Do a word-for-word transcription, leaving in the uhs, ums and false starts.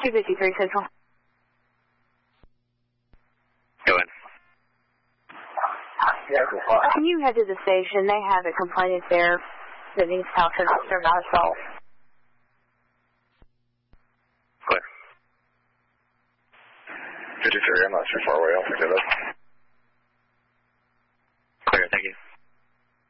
two fifty-three Central. Go in. Can you head to the station? They have a complainant there that needs to talk to an officer about assault. Clear. fifty-three, I'm not too far away. I'll pick it up.